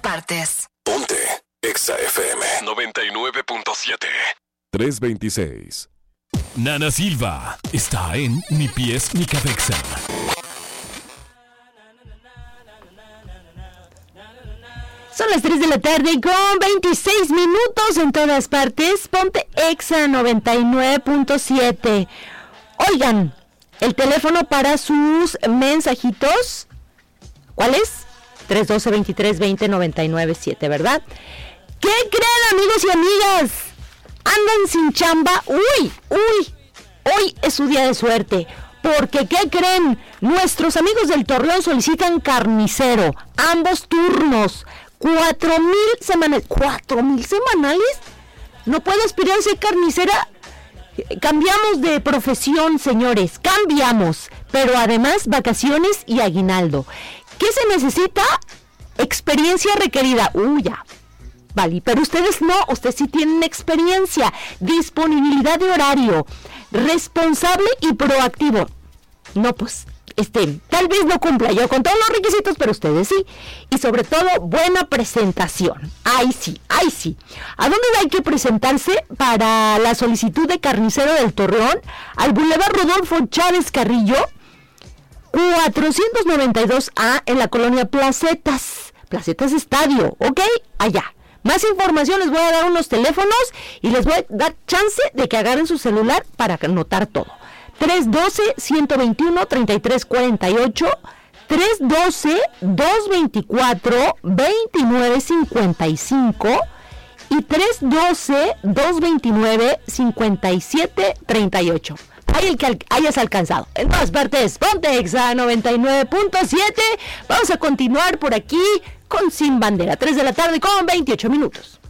partes. Ponte Exa FM 99.7. 326. Nana Silva está en Ni Pies Ni Cabeza. Son las 3 de la tarde con 26 minutos en todas partes. Ponte Exa 99.7. Oigan, el teléfono para sus mensajitos, ¿cuál es? 312-2320-997, ¿verdad? ¿Qué creen, amigos y amigas? ¿Andan sin chamba? ¡Uy! Hoy es su día de suerte. Porque, ¿qué creen? Nuestros amigos del Torreón solicitan carnicero. Ambos turnos. 4,000 semanales. ¿4,000 semanales? ¿No puedo aspirar a ser carnicera? Cambiamos de profesión, señores. Cambiamos. Pero además, vacaciones y aguinaldo. ¿Qué se necesita? Experiencia requerida. Ya. Vale, pero ustedes no, ustedes sí tienen experiencia, disponibilidad de horario, responsable y proactivo. No, pues, tal vez no cumpla yo con todos los requisitos, pero ustedes sí. Y sobre todo, buena presentación. Ay sí. ¿A dónde hay que presentarse para la solicitud de carnicero del Torreón? Al Boulevard Rodolfo Chávez Carrillo, 492A, en la colonia Placetas Estadio, ¿ok? Allá. Más información, les voy a dar unos teléfonos y les voy a dar chance de que agarren su celular para anotar todo. 312-121-3348, 312-224-2955 y 312-229-5738. Hay el que hayas alcanzado. En todas partes, ponte Exa 99.7. Vamos a continuar por aquí con Sin Bandera. 3 de la tarde con 28 minutos.